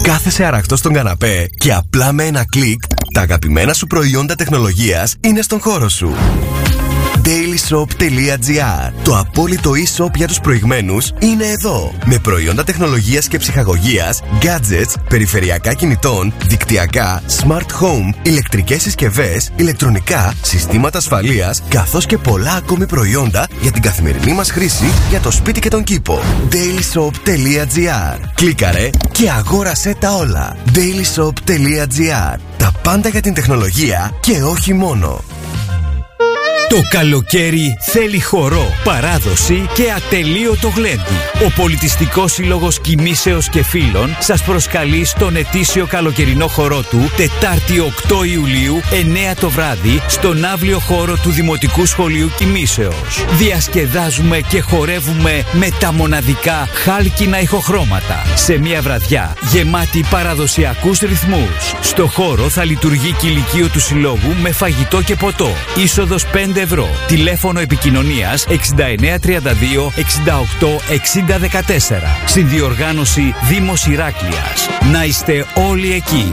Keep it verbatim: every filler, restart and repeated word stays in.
Κάθεσαι αραχτός στον καναπέ και απλά με ένα κλικ τα αγαπημένα σου προϊόντα τεχνολογίας είναι στον χώρο σου. dailyshop.gr. Το απόλυτο e-shop για τους προηγμένους είναι εδώ. Με προϊόντα τεχνολογίας και ψυχαγωγίας, gadgets, περιφερειακά κινητών, δικτυακά, smart home, ηλεκτρικές συσκευές, ηλεκτρονικά, συστήματα ασφαλείας, καθώς και πολλά ακόμη προϊόντα για την καθημερινή μας χρήση για το σπίτι και τον κήπο. dailyshop.gr. Κλίκαρε και αγόρασέ τα όλα. dailyshop.gr. Τα πάντα για την τεχνολογία και όχι μόνο. Το καλοκαίρι θέλει χορό, παράδοση και ατελείωτο γλέντι. Ο Πολιτιστικός Σύλλογος Κιμήσεως και Φίλων σας προσκαλεί στον ετήσιο καλοκαιρινό χορό του Τετάρτη οκτώ Ιουλίου, εννιά το βράδυ, στον αύλιο χώρο του Δημοτικού Σχολείου Κιμήσεως. Διασκεδάζουμε και χορεύουμε με τα μοναδικά χάλκινα ηχοχρώματα. Σε μια βραδιά γεμάτη παραδοσιακούς ρυθμούς. Στο χώρο θα λειτουργεί κηλικείο του Συλλόγου με φαγητό και ποτό. Είσοδος πέντε ευρώ. Τηλέφωνο επικοινωνίας εξήντα εννέα τριάντα δύο εξήντα οκτώ εξήντα δεκατέσσερα. Συνδιοργάνωση Δήμος Ηράκλειας. Να είστε όλοι εκεί.